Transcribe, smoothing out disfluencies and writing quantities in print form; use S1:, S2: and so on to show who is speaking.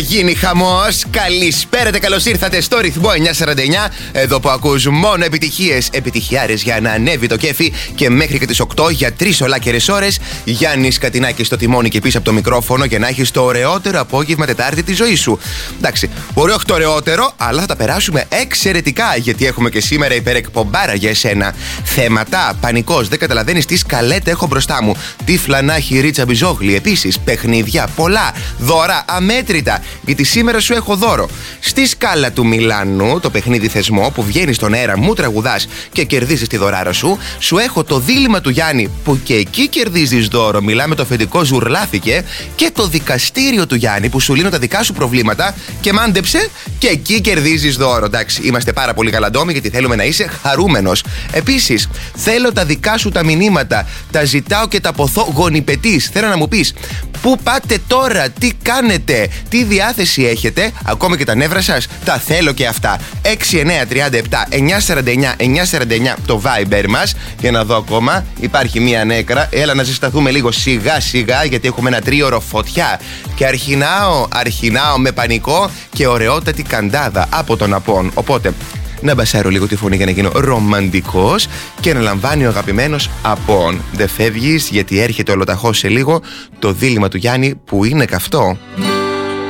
S1: Γίνει χαμός. Καλησπέρα, καλώς ήρθατε στο ρυθμό 949. Εδώ που ακούς μόνο επιτυχίες, επιτυχιάρες για να ανέβει το κέφι. Και μέχρι και τις 8 για 3 ολάκερες ώρες. Γιάννης Κατινάκης στο τιμόνι και πίσω από το μικρόφωνο για να έχεις το ωραιότερο απόγευμα Τετάρτη της ζωής σου. Εντάξει, μπορεί όχι το ωραιότερο, αλλά θα τα περάσουμε εξαιρετικά. Γιατί έχουμε και σήμερα υπερεκπομπάρα για εσένα. Θέματα, πανικός, δεν καταλαβαίνεις τι σκαλέτα έχω μπροστά μου. Τι φλανάχι Ρίτσα Μπιζόγλη. Επίσης, παιχνίδια πολλά, δώρα αμέτρητα. Γιατί σήμερα σου έχω δώρο. Στη σκάλα του Μιλάνου, το παιχνίδι θεσμό που βγαίνει στον αέρα, μου τραγουδάς και κερδίζεις τη δωράρα σου. Σου έχω το δίλημμα του Γιάννη που και εκεί κερδίζεις δώρο. Μιλάμε το αφεντικό ζουρλάθηκε. Και το δικαστήριο του Γιάννη που σου λύνω τα δικά σου προβλήματα και μάντεψε και εκεί κερδίζεις δώρο. Εντάξει, είμαστε πάρα πολύ καλαντόμοι γιατί θέλουμε να είσαι χαρούμενος. Επίσης, θέλω τα δικά σου τα μηνύματα. Τα ζητάω και τα ποθώ γονιπετής. Θέλω να μου πεις πού πάτε τώρα, τι κάνετε, τι διάθεση έχετε, ακόμα και τα νεύρα σας, τα θέλω και αυτά. 6937 949 949 το Viber μας. Για να δω ακόμα, υπάρχει μία νέκρα. Έλα να ζεσταθούμε λίγο σιγά σιγά γιατί έχουμε ένα τρίωρο φωτιά. Και αρχινάω με πανικό και ωραιότατη καντάδα από τον Απόν. Οπότε να μπασάρω λίγο τη φωνή για να γίνω ρομαντικός και να λαμβάνει ο αγαπημένος Απόν. Δεν φεύγεις γιατί έρχεται ολοταχώς σε λίγο το δίλημμα του Γιάννη που είναι καυτό.